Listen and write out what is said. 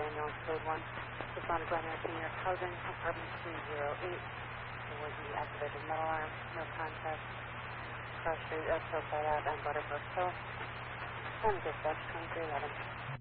ambulance code 1. Respond to primary senior housing, apartment 208. There was the activated metal arm, no contact. Cross Street, Hillside Ave, and Butterbrook Hill. Time to dispatch 2311.